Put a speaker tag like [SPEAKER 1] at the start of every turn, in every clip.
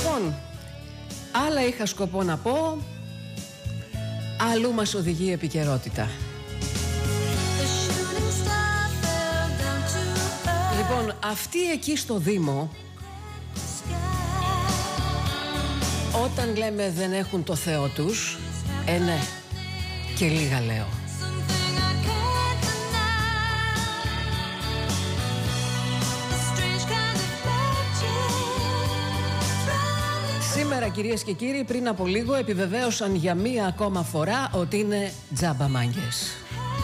[SPEAKER 1] Λοιπόν, άλλα είχα σκοπό να πω, αλλού μας οδηγεί η επικαιρότητα. Λοιπόν, αυτοί εκεί στο Δήμο, όταν λέμε δεν έχουν το Θεό τους, ναι, και λίγα λέω. Σήμερα, κυρίες και κύριοι, πριν από λίγο επιβεβαίωσαν για μία ακόμα φορά ότι είναι τζαμπαμάγκες.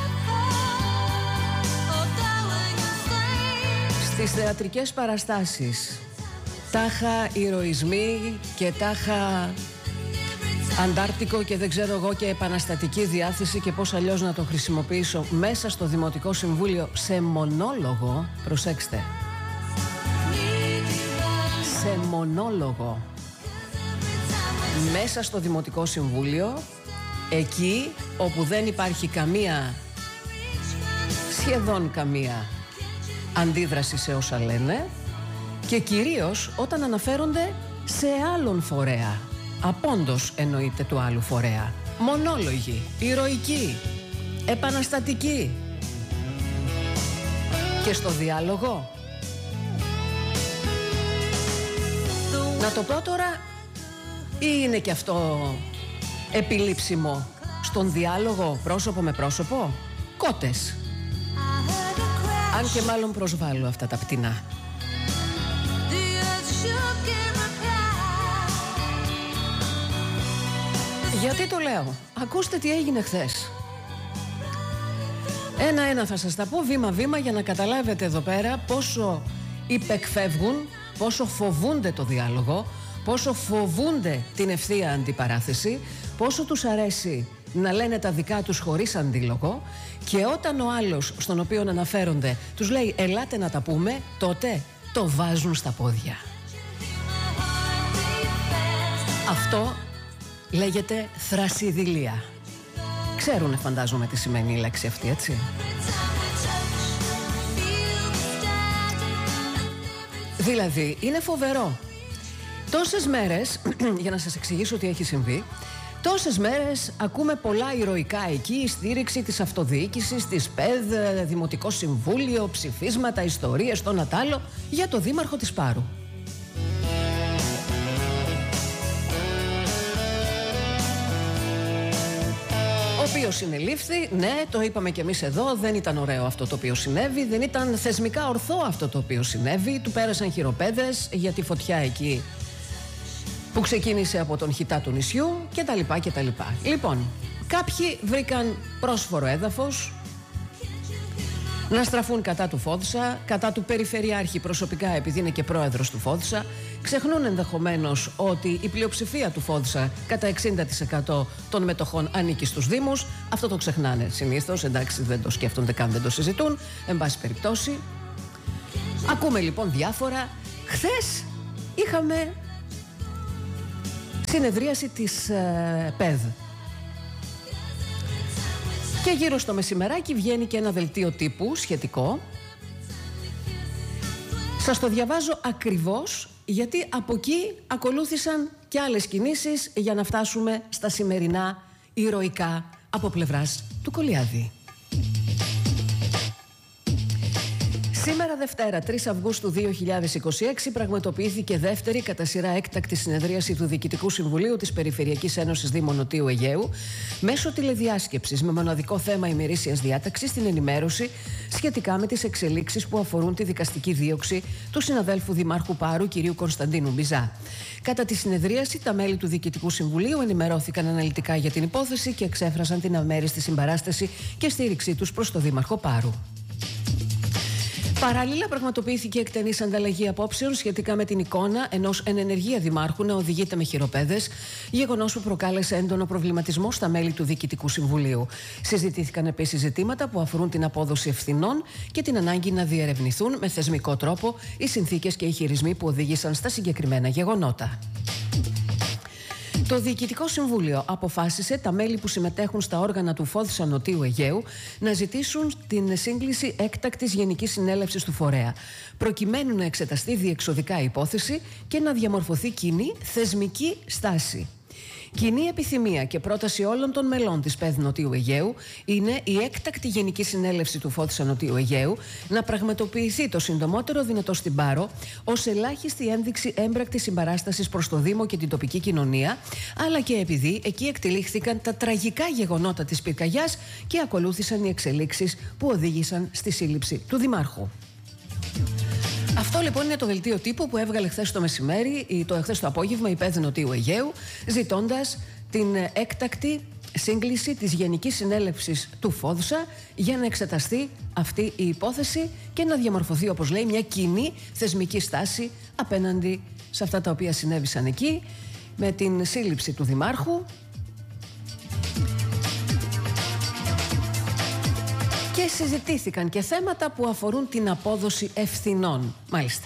[SPEAKER 1] Στις θεατρικές παραστάσεις, τάχα ηρωισμοί και τάχα αντάρτικο και δεν ξέρω εγώ και επαναστατική διάθεση και πώς αλλιώς να το χρησιμοποιήσω μέσα στο Δημοτικό Συμβούλιο σε μονόλογο, προσέξτε, σε μονόλογο μέσα στο Δημοτικό Συμβούλιο, εκεί όπου δεν υπάρχει καμία, σχεδόν καμία αντίδραση σε όσα λένε και κυρίως όταν αναφέρονται σε άλλον φορέα, απόντος εννοείται του άλλου φορέα, μονόλογοι, ηρωικοί, επαναστατικοί. Και στο διάλογο, να το πω τώρα, ή είναι και αυτό επιλήψιμο? Στον διάλογο πρόσωπο με πρόσωπο, κότες. Αν και μάλλον προσβάλλω αυτά τα πτηνά. Γιατί το λέω? Ακούστε τι έγινε χθες. Ένα-ένα θα σας τα πω βήμα-βήμα για να καταλάβετε εδώ πέρα πόσο υπεκφεύγουν, πόσο φοβούνται το διάλογο, πόσο φοβούνται την ευθεία αντιπαράθεση, πόσο τους αρέσει να λένε τα δικά τους χωρίς αντίλογο και όταν ο άλλος στον οποίο αναφέρονται τους λέει ελάτε να τα πούμε, τότε το βάζουν στα πόδια. Αυτό λέγεται θρασιδηλία. Ξέρουνε φαντάζομαι τι σημαίνει η λέξη αυτή, έτσι? Δηλαδή είναι φοβερό. Τόσες μέρες, για να σας εξηγήσω τι έχει συμβεί, τόσες μέρες ακούμε πολλά ηρωικά εκεί, η στήριξη της αυτοδιοίκησης, της ΠΕΔ, Δημοτικό Συμβούλιο, ψηφίσματα, ιστορίες, το Νατάλο, για το δήμαρχο της Πάρου. Ο οποίος συνελήφθη, ναι, το είπαμε κι εμείς εδώ, δεν ήταν ωραίο αυτό το οποίο συνέβη, δεν ήταν θεσμικά ορθό αυτό το οποίο συνέβη, του πέρασαν χειροπέδες για τη φωτιά εκεί που ξεκίνησε από τον χιτά του νησιού κτλ. Λοιπόν, κάποιοι βρήκαν πρόσφορο έδαφος να στραφούν κατά του Φόντσα, κατά του Περιφερειάρχη προσωπικά επειδή είναι και πρόεδρος του Φόντσα. Ξεχνούν ενδεχομένως ότι η πλειοψηφία του Φόντσα κατά 60% των μετοχών ανήκει στους Δήμους. Αυτό το ξεχνάνε συνήθως, εντάξει, δεν το σκέφτονται καν, δεν το συζητούν. Εν πάση περιπτώσει, ακούμε λοιπόν διάφορα. Χθες είχαμε συνεδρίαση της ΠΕΔ. Και γύρω στο μεσημεράκι βγαίνει και ένα δελτίο τύπου σχετικό. Σας το διαβάζω ακριβώς γιατί από εκεί ακολούθησαν και άλλες κινήσεις για να φτάσουμε στα σημερινά ηρωικά από πλευράς του Κολιάδη. Σήμερα Δευτέρα, 3 Αυγούστου 2026, πραγματοποιήθηκε δεύτερη κατά σειρά έκτακτη συνεδρίαση του Διοικητικού Συμβουλίου της Περιφερειακής Ένωσης Δήμων Νοτίου Αιγαίου μέσω τηλεδιάσκεψης με μοναδικό θέμα ημερήσιας διάταξης την ενημέρωση σχετικά με τις εξελίξεις που αφορούν τη δικαστική δίωξη του συναδέλφου Δημάρχου Πάρου κ. Κωνσταντίνου Μπιζά. Κατά τη συνεδρίαση, τα μέλη του Διοικητικού Συμβουλίου ενημερώθηκαν αναλυτικά για την υπόθεση και εξέφρασαν την αμέριστη συμπαράσταση και στήριξή τους προς το Δήμαρχο Πάρου. Παράλληλα, πραγματοποιήθηκε εκτενής ανταλλαγή απόψεων σχετικά με την εικόνα ενός εν ενεργεία δημάρχου να οδηγείται με χειροπέδες, γεγονός που προκάλεσε έντονο προβληματισμό στα μέλη του Διοικητικού Συμβουλίου. Συζητήθηκαν επίσης ζητήματα που αφορούν την απόδοση ευθυνών και την ανάγκη να διερευνηθούν με θεσμικό τρόπο οι συνθήκες και οι χειρισμοί που οδήγησαν στα συγκεκριμένα γεγονότα. Το Διοικητικό Συμβούλιο αποφάσισε τα μέλη που συμμετέχουν στα όργανα του Φόδισα Νοτίου Αιγαίου να ζητήσουν την σύγκληση έκτακτης Γενικής Συνέλευσης του φορέα, προκειμένου να εξεταστεί διεξοδικά η υπόθεση και να διαμορφωθεί κοινή θεσμική στάση. Κοινή επιθυμία και πρόταση όλων των μελών της ΠΕΔ Νοτίου Αιγαίου είναι η έκτακτη Γενική Συνέλευση του Φόδισα Νοτίου Αιγαίου να πραγματοποιηθεί το συντομότερο δυνατό στην Πάρο ως ελάχιστη ένδειξη έμπρακτης συμπαράστασης προς το Δήμο και την τοπική κοινωνία, αλλά και επειδή εκεί εκτελήχθηκαν τα τραγικά γεγονότα της πυρκαγιάς και ακολούθησαν οι εξελίξεις που οδήγησαν στη σύλληψη του Δημάρχου. Αυτό λοιπόν είναι το δελτίο τύπου που έβγαλε χθες το μεσημέρι ή χθες το απόγευμα η ΠΕΔ Νοτίου Αιγαίου, ζητώντας την έκτακτη σύγκληση της Γενικής Συνέλευσης του Φόδισα για να εξεταστεί αυτή η υπόθεση και να διαμορφωθεί, όπως λέει, μια κοινή θεσμική στάση απέναντι σε αυτά τα οποία συνέβησαν εκεί, με την σύλληψη του Δημάρχου και συζητήθηκαν και θέματα που αφορούν την απόδοση ευθυνών, μάλιστα.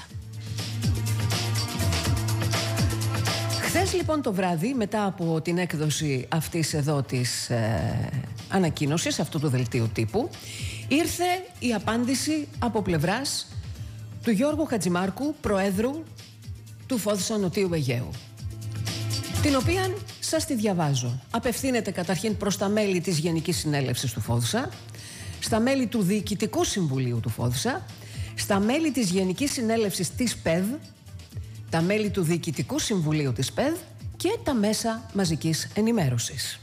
[SPEAKER 1] Χθες λοιπόν το βράδυ, μετά από την έκδοση αυτής εδώ της ανακοίνωσης, αυτού του δελτίου τύπου, ήρθε η απάντηση από πλευράς του Γιώργου Χατζημάρκου, Προέδρου του Φόδισα Νοτίου Αιγαίου, την οποία σας τη διαβάζω. Απευθύνεται καταρχήν προς τα μέλη της Γενικής Συνέλευσης του Φόδισα, στα μέλη του Διοικητικού Συμβουλίου του Φόδισα, στα μέλη της Γενικής Συνέλευσης της ΠΕΔ, τα μέλη του Διοικητικού Συμβουλίου της ΠΕΔ και τα μέσα μαζικής ενημέρωσης.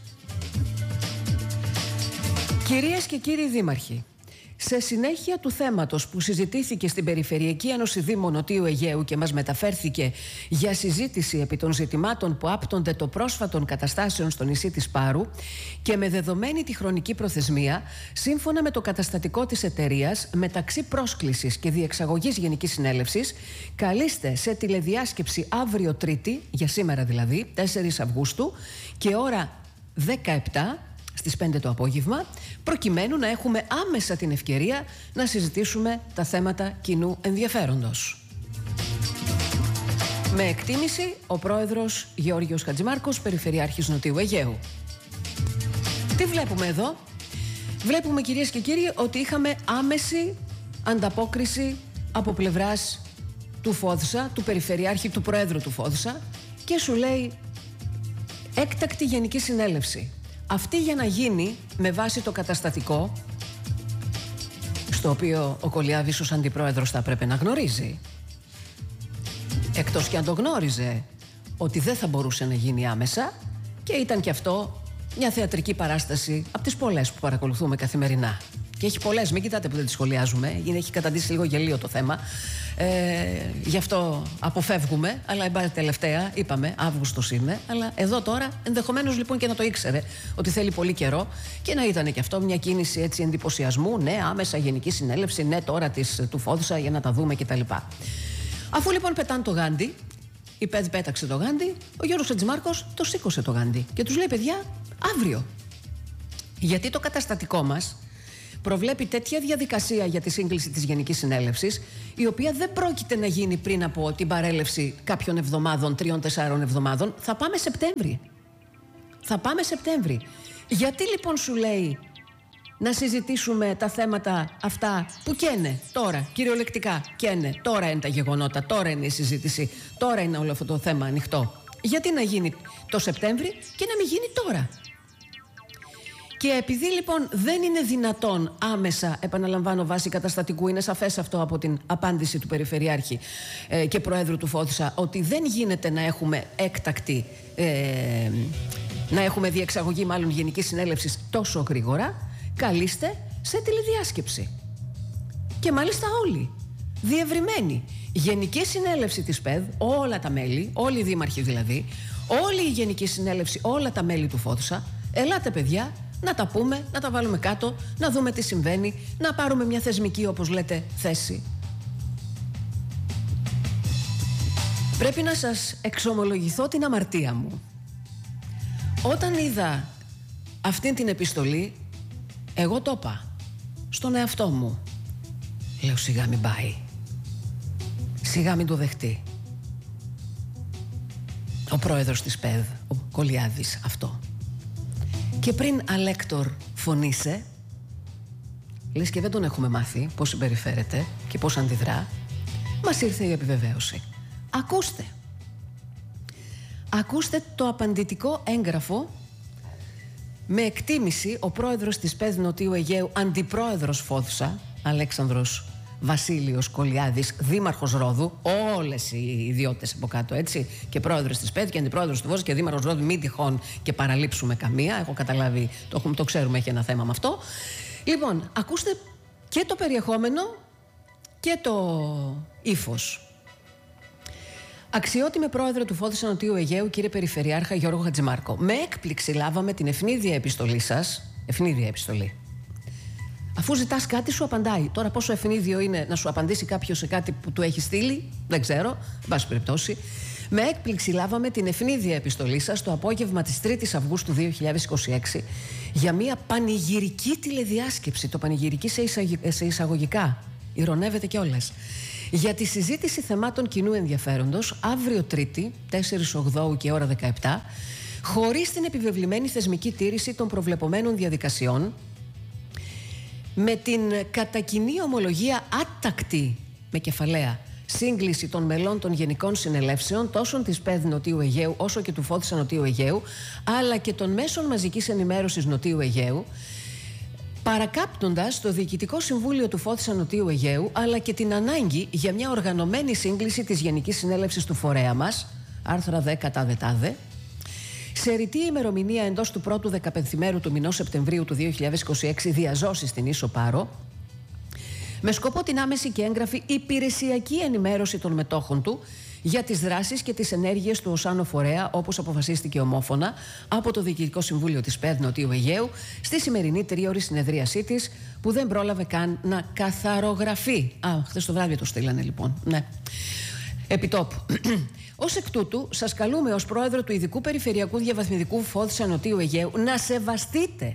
[SPEAKER 1] Κυρίες και κύριοι δήμαρχοι, σε συνέχεια του θέματος που συζητήθηκε στην Περιφερειακή Ένωση Δήμων Νοτίου Αιγαίου και μας μεταφέρθηκε για συζήτηση επί των ζητημάτων που άπτονται των πρόσφατων καταστάσεων στο νησί της Πάρου και με δεδομένη τη χρονική προθεσμία, σύμφωνα με το καταστατικό της εταιρείας, μεταξύ πρόσκλησης και διεξαγωγής Γενικής Συνέλευσης, καλείστε σε τηλεδιάσκεψη αύριο Τρίτη, για σήμερα δηλαδή, 4 Αυγούστου και ώρα 17, στις 5 το απόγευμα, προκειμένου να έχουμε άμεσα την ευκαιρία να συζητήσουμε τα θέματα κοινού ενδιαφέροντος. Με εκτίμηση, ο πρόεδρος Γεώργιος Χατζημάρκος, Περιφερειάρχης Νοτίου Αιγαίου. Τι βλέπουμε εδώ? Βλέπουμε, κυρίες και κύριοι, ότι είχαμε άμεση ανταπόκριση από πλευράς του Φόδισα, του Περιφερειάρχη, του Προέδρου του Φόδισα, και σου λέει έκτακτη Γενική Συνέλευση. Αυτή για να γίνει με βάση το καταστατικό, στο οποίο ο Κολιάβης ως αντιπρόεδρος θα έπρεπε να γνωρίζει, εκτός και αν το γνώριζε, ότι δεν θα μπορούσε να γίνει άμεσα, και ήταν και αυτό μια θεατρική παράσταση από τις πολλές που παρακολουθούμε καθημερινά. Και έχει πολλές, μην κοιτάτε που δεν τις σχολιάζουμε, έχει καταντήσει λίγο γελίο το θέμα. Γι' αυτό αποφεύγουμε, αλλά τελευταία είπαμε, Αύγουστος είναι, αλλά εδώ τώρα ενδεχομένως λοιπόν και να το ήξερε ότι θέλει πολύ καιρό και να ήταν και αυτό μια κίνηση έτσι εντυπωσιασμού, ναι, άμεσα Γενική Συνέλευση, ναι, τώρα του Φόδισα για να τα δούμε κτλ. Αφού λοιπόν πετάνε το γάντι, η ΠΕΔ πέταξε το γάντι, ο Γιώργος Χατζημάρκος το σήκωσε το γάντι και τους λέει, παιδιά, αύριο. Γιατί το καταστατικό μας προβλέπει τέτοια διαδικασία για τη σύγκληση της Γενικής Συνέλευσης, η οποία δεν πρόκειται να γίνει πριν από την παρέλευση κάποιων εβδομάδων, 3-4 εβδομάδων. Θα πάμε Σεπτέμβρη. Θα πάμε Σεπτέμβρη. Γιατί λοιπόν σου λέει να συζητήσουμε τα θέματα αυτά που καίνε τώρα, κυριολεκτικά καίνε, τώρα είναι τα γεγονότα, τώρα είναι η συζήτηση, τώρα είναι όλο αυτό το θέμα ανοιχτό. Γιατί να γίνει το Σεπτέμβρη και να μην γίνει τώρα? Και επειδή λοιπόν δεν είναι δυνατόν άμεσα, επαναλαμβάνω, βάση καταστατικού, είναι σαφές αυτό από την απάντηση του Περιφερειάρχη και Προέδρου του Φόδισα, ότι δεν γίνεται να έχουμε έκτακτη, να έχουμε διεξαγωγή μάλλον Γενικής Συνέλευσης τόσο γρήγορα, καλείστε σε τηλεδιάσκεψη. Και μάλιστα όλοι, διευρυμένη. Γενική Συνέλευση της ΠΕΔ, όλα τα μέλη, όλοι οι δήμαρχοι δηλαδή, όλη η Γενική Συνέλευση, όλα τα μέλη του Φόδισα, ελάτε παιδιά, να τα πούμε, να τα βάλουμε κάτω, να δούμε τι συμβαίνει, να πάρουμε μια θεσμική, όπως λέτε, θέση. Πρέπει να σας εξομολογηθώ την αμαρτία μου. Όταν είδα αυτήν την επιστολή, εγώ το είπα στον εαυτό μου. Λέω, σιγά μην πάει. Σιγά μην το δεχτεί. ο πρόεδρος της ΠΕΔ, ο Κολιάδης, αυτό. Και πριν Αλέκτορ φωνήσε, λες και δεν τον έχουμε μάθει πώς συμπεριφέρεται και πώς αντιδρά, μας ήρθε η επιβεβαίωση. Ακούστε το απαντητικό έγγραφο με εκτίμηση ο πρόεδρος της ΠΕΔ Νοτιού Αιγαίου, αντιπρόεδρος Φόθουσα, Αλέξανδρος Βασίλειος Κολιάδης, δήμαρχος Ρόδου, όλες οι ιδιότητες από κάτω, έτσι, και πρόεδρος της ΠΕΔ και αντιπρόεδρος του Φόθουσα και δήμαρχος Ρόδου, μην τυχόν και παραλείψουμε καμία. Έχω καταλάβει, το ξέρουμε, έχει ένα θέμα με αυτό. Λοιπόν, ακούστε και το περιεχόμενο και το ύφος. Αξιότιμε πρόεδρε του Φόθουσα Νοτιού Αιγαίου, κύριε Περιφερειάρχα Γιώργο Χατζημάρκο, με έκπληξη λάβαμε την ευνίδια επιστολή σας. Ευνίδια επιστολή. Αφού ζητάς κάτι, σου απαντάει. Τώρα, πόσο ευνίδιο είναι να σου απαντήσει κάποιος σε κάτι που του έχει στείλει, δεν ξέρω. Εν πάση περιπτώσει. Με έκπληξη λάβαμε την ευνίδια επιστολή σας το απόγευμα της 3ης Αυγούστου 2026 για μια πανηγυρική τηλεδιάσκεψη. Το πανηγυρική σε εισαγωγικά. Ηρωνεύεται κιόλας. Για τη συζήτηση θεμάτων κοινού ενδιαφέροντος, αύριο Τρίτη, 4 Οκτώου και ώρα 17, χωρίς την επιβεβλημένη θεσμική τήρηση των προβλεπομένων διαδικασιών, με την κατά κοινή ομολογία άτακτη, με κεφαλαία, σύγκληση των μελών των Γενικών Συνελεύσεων τόσο της ΠΕΔ Νοτιού Αιγαίου όσο και του Φόθουσα Νοτιού Αιγαίου, αλλά και των μέσων μαζικής ενημέρωσης Νοτιού Αιγαίου, παρακάπτοντας το Διοικητικό Συμβούλιο του Φόθουσα Νοτιού Αιγαίου, αλλά και την ανάγκη για μια οργανωμένη σύγκληση της Γενικής Συνέλευσης του φορέα μας, άρθρα 10 τάδε, σε ρητή ημερομηνία εντός του πρώτου 15ημερου του μηνός Σεπτεμβρίου του 2026, διαζώσει στην Ίσο Πάρο, με σκοπό την άμεση και έγγραφη υπηρεσιακή ενημέρωση των μετόχων του για τις δράσεις και τις ενέργειες του ΟΣΑΝΟ φορέα, όπως αποφασίστηκε ομόφωνα από το Διοικητικό Συμβούλιο της ΠΕΔ Νοτιού Αιγαίου στη σημερινή τριώρη συνεδρίασή της, που δεν πρόλαβε καν να καθαρογραφεί. Χθες το βράδυ το στείλανε λοιπόν. Ναι. Επιτόπου. Ως εκ τούτου, σας καλούμε ως πρόεδρο του Ειδικού Περιφερειακού Διαβαθμιδικού Φόθουσα Νοτιού Αιγαίου να σεβαστείτε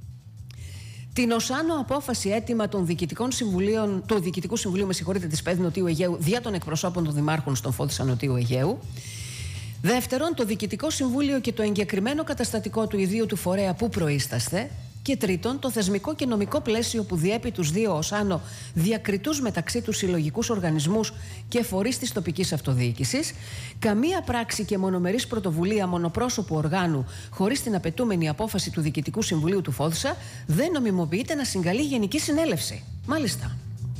[SPEAKER 1] την ΟΣΑΝΟ απόφαση αίτημα των Διοικητικού Συμβουλίου της ΠΕΔ Νοτιού Αιγαίου δια των εκπροσώπων των δημάρχων στον Φόθουσα Νοτιού Αιγαίου. Δεύτερον, το Διοικητικό Συμβούλιο και το εγκεκριμένο καταστατικό του ιδίου του φορέα που προείσταστε. Και τρίτον, το θεσμικό και νομικό πλαίσιο που διέπει τους δύο ΟΣΑΝΟ διακριτούς μεταξύ τους συλλογικούς οργανισμούς και φορείς της τοπικής αυτοδιοίκησης, καμία πράξη και μονομερής πρωτοβουλία μονοπρόσωπου οργάνου χωρίς την απαιτούμενη απόφαση του Διοικητικού Συμβουλίου του Φόθουσα δεν νομιμοποιείται να συγκαλεί Γενική Συνέλευση. Μάλιστα.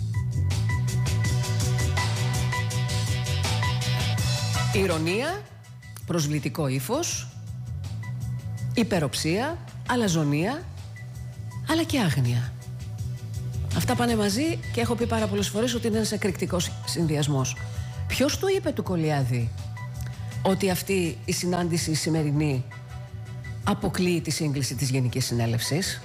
[SPEAKER 1] Ηρωνία, προσβλητικό ύφος, υπεροψία, αλαζονία, αλλά και άγνοια. Αυτά πάνε μαζί και έχω πει πάρα πολλές φορές ότι είναι ένας εκρηκτικός συνδυασμός. Ποιος του είπε του Κολιάδη ότι αυτή η συνάντηση η σημερινή αποκλείει τη σύγκληση της Γενικής Συνέλευσης?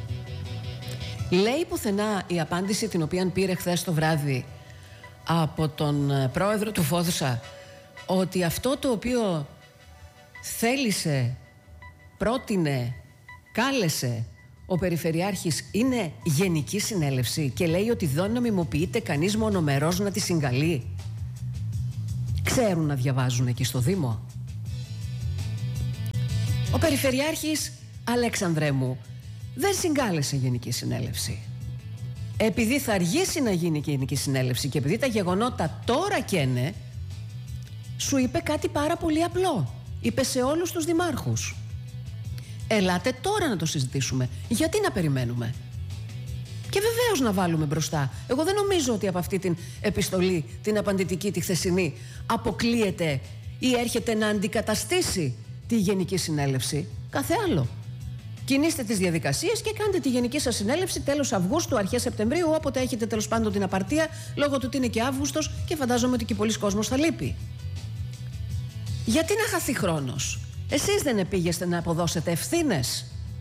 [SPEAKER 1] Λέει πουθενά η απάντηση την οποία πήρε χθες το βράδυ από τον πρόεδρο του Φόθουσα ότι αυτό το οποίο θέλησε, πρότεινε, κάλεσε ο Περιφερειάρχης είναι Γενική Συνέλευση και λέει ότι δεν νομιμοποιείται κανείς μονομερός να τη συγκαλεί? Ξέρουν να διαβάζουν εκεί στο Δήμο? Ο Περιφερειάρχης, Αλέξανδρέ μου, δεν συγκάλεσε Γενική Συνέλευση. Επειδή θα αργήσει να γίνει και Γενική Συνέλευση και επειδή τα γεγονότα τώρα καίνε, σου είπε κάτι πάρα πολύ απλό. Είπε σε όλους τους δημάρχους: ελάτε τώρα να το συζητήσουμε. Γιατί να περιμένουμε? Και βεβαίως να βάλουμε μπροστά. Εγώ δεν νομίζω ότι από αυτή την επιστολή, την απαντητική, τη χθεσινή, αποκλείεται ή έρχεται να αντικαταστήσει τη Γενική Συνέλευση. Κάθε άλλο. Κινήστε τις διαδικασίες και κάντε τη Γενική σας Συνέλευση τέλος Αυγούστου, αρχές Σεπτεμβρίου, όποτε έχετε τέλος πάντων την απαρτία, λόγω του ότι είναι και Αύγουστος και φαντάζομαι ότι και πολλοί κόσμος θα λείπει. Γιατί να χαθεί χρόνος? Εσείς δεν επήγεστε να αποδώσετε ευθύνες?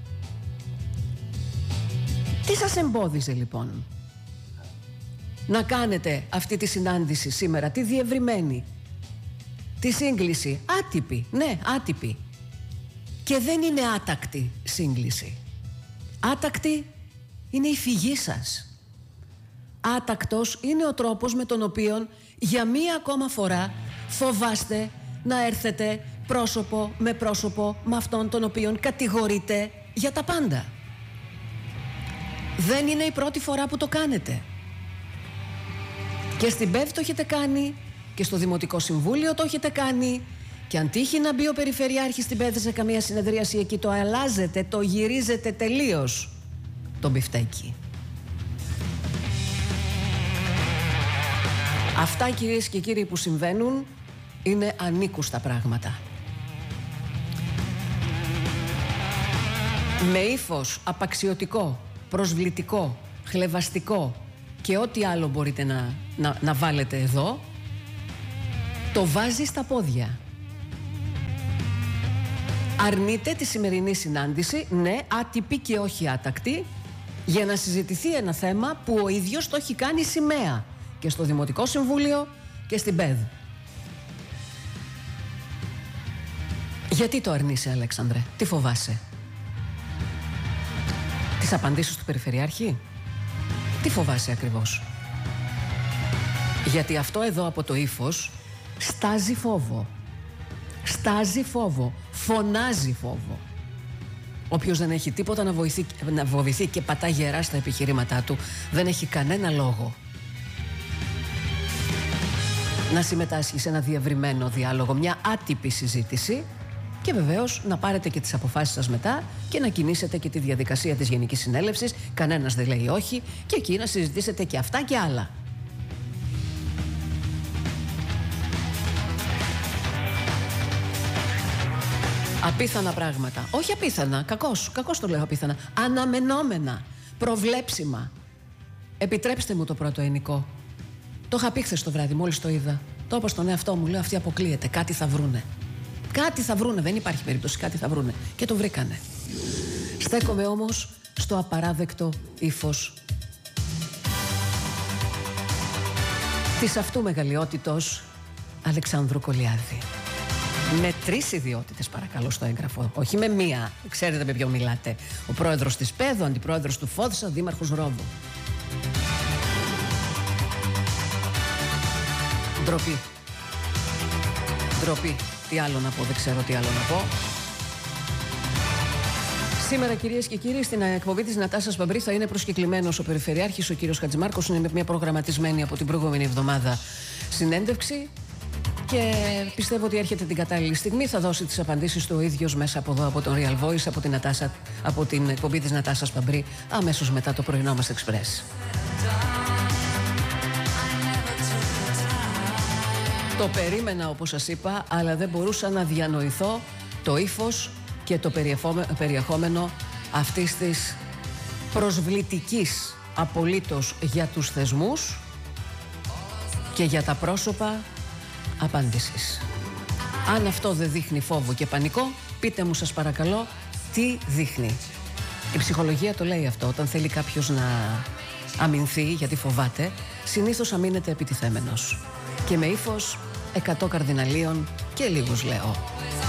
[SPEAKER 1] Τι σας εμπόδιζε λοιπόν να κάνετε αυτή τη συνάντηση σήμερα, τη διευρυμένη, τη σύγκληση, άτυπη, ναι, άτυπη, και δεν είναι άτακτη σύγκληση? Άτακτη είναι η φυγή σας. Άτακτος είναι ο τρόπος με τον οποίο για μία ακόμα φορά φοβάστε να έρθετε πρόσωπο με πρόσωπο με αυτόν τον οποίον κατηγορείτε για τα πάντα. Δεν είναι η πρώτη φορά που το κάνετε. Και στην ΠΕΔ το έχετε κάνει και στο Δημοτικό Συμβούλιο το έχετε κάνει. Και αν τύχει να μπει ο Περιφερειάρχης στην ΠΕΔ σε καμία συνεδρίαση, εκεί το αλλάζετε, το γυρίζετε τελείως το μπιφτέκι. Αυτά, κυρίες και κύριοι, που συμβαίνουν είναι ανήκουστα πράγματα. Με ύφος απαξιωτικό, προσβλητικό, χλευαστικό και ό,τι άλλο μπορείτε να βάλετε εδώ, το βάζει στα πόδια. Αρνείται τη σημερινή συνάντηση, ναι, άτυπη και όχι άτακτη, για να συζητηθεί ένα θέμα που ο ίδιος το έχει κάνει σημαία και στο Δημοτικό Συμβούλιο και στην ΠΕΔ. Γιατί το αρνείσαι, Αλέξανδρε? Τι φοβάσαι? Τις απαντήσεις του Περιφερειάρχη? Τι φοβάσαι ακριβώς? Γιατί αυτό εδώ από το ύφος στάζει φόβο. Στάζει φόβο. Φωνάζει φόβο. Όποιος δεν έχει τίποτα να βοηθεί και πατά γερά στα επιχειρήματά του, δεν έχει κανένα λόγο να συμμετάσχει σε ένα διευρυμένο διάλογο, μια άτυπη συζήτηση, και βεβαίως να πάρετε και τις αποφάσεις σας μετά και να κινήσετε και τη διαδικασία της Γενικής Συνέλευσης. Κανένας δεν λέει όχι, και εκεί να συζητήσετε και αυτά και άλλα. Απίθανα πράγματα. Όχι απίθανα, κακώς το λέω απίθανα. Αναμενόμενα, προβλέψιμα. Επιτρέψτε μου το πρώτο ενικό. Το είχα πει χθες το βράδυ, μόλις το είδα. Το είπα στον εαυτό μου, λέω, αυτή αποκλείεται. Κάτι θα βρούνε. Κάτι θα βρούνε, δεν υπάρχει περίπτωση, κάτι θα βρούνε. Και το βρήκανε. Στέκομαι όμως στο απαράδεκτο ύφος της αυτού μεγαλειότητος Αλεξάνδρου Κολιάδη. Με 3 ιδιότητες, παρακαλώ, στο έγγραφο. Όχι με μία. Ξέρετε με ποιο μιλάτε. Ο πρόεδρος της ΠΕΔ, ο αντιπρόεδρος του ΦΟΔΣΑ, δήμαρχος Ρόδου. Ντροπή. Ντροπή. Τι άλλο να πω, δεν ξέρω τι άλλο να πω. Σήμερα, κυρίες και κύριοι, στην εκπομπή της Νατάσας Παμπρή θα είναι προσκεκλημένος ο Περιφερειάρχης, ο κύριος Χατζημάρκος. Είναι μια προγραμματισμένη από την προηγούμενη εβδομάδα συνέντευξη. Και πιστεύω ότι έρχεται την κατάλληλη στιγμή. Θα δώσει τις απαντήσεις του ο ίδιος μέσα από εδώ, από τον Real Voice, από την εκπομπή της Νατάσας Παμπρή, αμέσως μετά το πρωινό μας Express. Το περίμενα, όπως σας είπα, αλλά δεν μπορούσα να διανοηθώ το ύφος και το περιεχόμενο αυτής της προσβλητικής απολύτως για τους θεσμούς και για τα πρόσωπα απάντησης. Αν αυτό δεν δείχνει φόβο και πανικό, πείτε μου, σας παρακαλώ, τι δείχνει. Η ψυχολογία το λέει αυτό. Όταν θέλει κάποιος να αμυνθεί γιατί φοβάται, συνήθως αμήνεται επιτιθέμενος. Και με ύφος 100 καρδιναλίων και λίγους λέω.